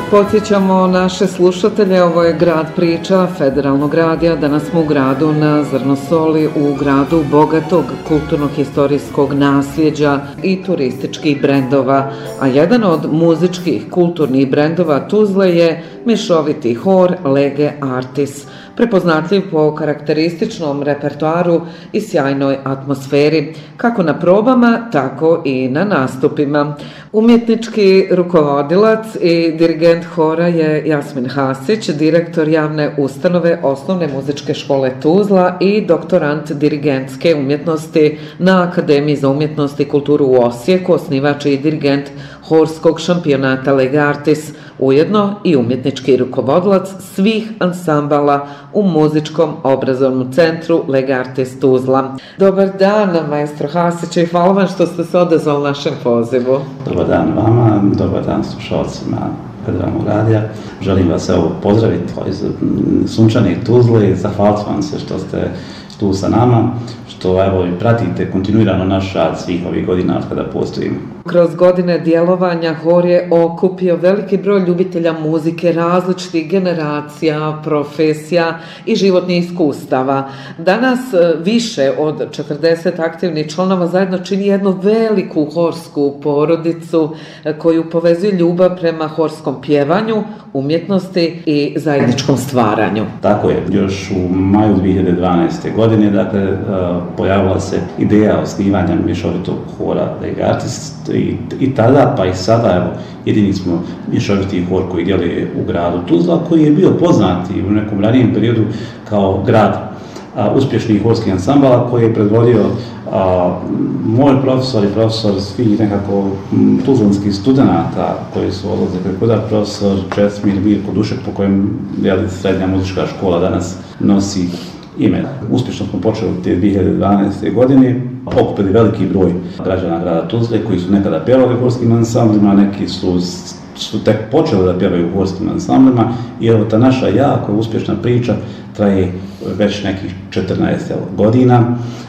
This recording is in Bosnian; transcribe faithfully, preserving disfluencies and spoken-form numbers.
Podsjećamo naše slušatelje, ovo je Grad priča Federalnog radija. Danas smo u gradu na Zrnosoli, u gradu bogatog kulturno-historijskog nasljeđa i turističkih brendova. A jedan od muzičkih kulturnih brendova Tuzle je mješoviti hor Lege Artis, prepoznatljiv po karakterističnom repertoaru i sjajnoj atmosferi, kako na probama, tako i na nastupima. Umjetnički rukovodilac i dirigent hora je Jasmin Hasić, direktor javne ustanove Osnovne muzičke škole Tuzla i doktorant dirigentske umjetnosti na Akademiji za umjetnost i kulturu u Osijeku, osnivač i dirigent horskog šampionata Lege Artis, ujedno i umjetnički rukovodilac svih ansambala u muzičkom obrazovnom centru Lege Artis Tuzla. Dobar dan, maestro Hasić, i hvala vam što ste se odazvali našem pozivu. Dobar dan vama, dobar dan slušalcima Federalnog radija. Želim vas evo pozdraviti iz sunčanih Tuzle i zahvaliti vam se što ste tu sa nama, što evo i pratite kontinuirano naš rad svih ovih godina od kada postojimo. Kroz godine djelovanja hor je okupio veliki broj ljubitelja muzike, različitih generacija, profesija i životnih iskustava. Danas više od četrdeset aktivnih članova zajedno čini jednu veliku horsku porodicu koju povezuje ljubav prema horskom pjevanju, umjetnosti i zajedničkom stvaranju. Tako je, još u maju dvije hiljade dvanaeste. godine dakle, pojavila se ideja osnivanja mješovitog hora Lege Artis i, i tada pa i sada evo, jedini smo mješoviti hor koji djeluje u gradu Tuzla, koji je bio poznat i u nekom ranijem periodu kao grad a, uspješnih horskih ansambala koji je predvodio a, moj profesor i profesor svih nekako m, tuzlanskih studenata koji su odlaze preko da, profesor Česmir Mirko Dušek, po kojem jeli, srednja muzička škola danas nosi ime. Uspješno smo počeli te dvije hiljade dvanaeste. godine, okupili veliki broj građana grada Tuzle koji su nekada pjevali u horskim ansamblima, neki su, su tek počeli da pjevaju u horskim ansamblima i evo ta naša jako uspješna priča traje već nekih četrnaest godina.